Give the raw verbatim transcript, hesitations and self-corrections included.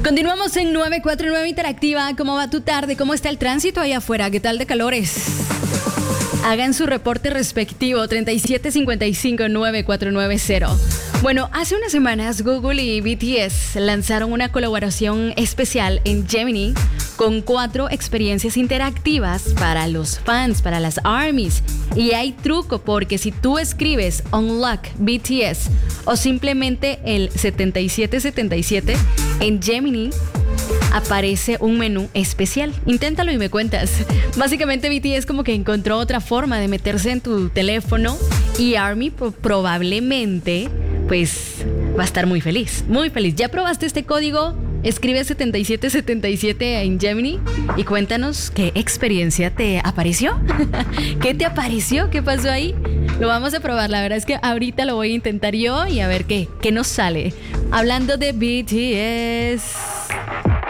Continuamos en nueve cuatro nueve Interactiva. ¿Cómo va tu tarde? ¿Cómo está el tránsito allá afuera? ¿Qué tal de calores? Hagan su reporte respectivo treinta y siete cincuenta y cinco nueve cuatro nueve cero. Bueno, hace unas semanas Google y B T S lanzaron una colaboración especial en Gemini con cuatro experiencias interactivas para los fans, para las ARMYs. Y hay truco porque si tú escribes Unlock B T S o simplemente el setenta y siete setenta y siete en Gemini, aparece un menú especial. Inténtalo y me cuentas. Básicamente B T S como que encontró otra forma de meterse en tu teléfono y ARMY pro- probablemente pues va a estar muy feliz, muy feliz. ¿Ya probaste este código? Escribe setenta y siete setenta y siete en Gemini y cuéntanos qué experiencia te apareció. ¿Qué te apareció? ¿Qué pasó ahí? Lo vamos a probar. La verdad es que ahorita lo voy a intentar yo y a ver qué, qué nos sale. Hablando de B T S...